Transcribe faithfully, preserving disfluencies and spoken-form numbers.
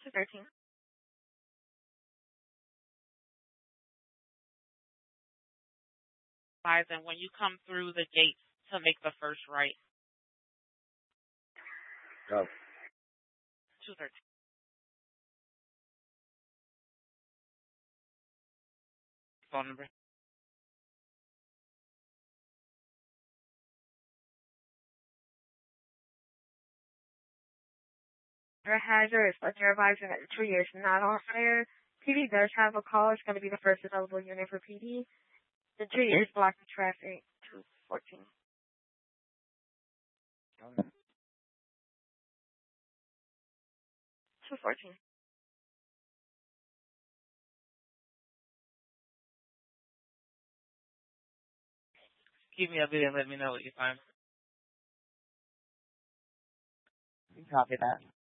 two thirteen. And when you come through the gates to make the first right. Go. two thirteen. Phone number. The hazard is let your advisor that the tree is not on fire. P D does have a call. It's going to be the first available unit for P D. The tree is blocking traffic. two fourteen. two fourteen. Keep me updated and let me know what you find. Copy that.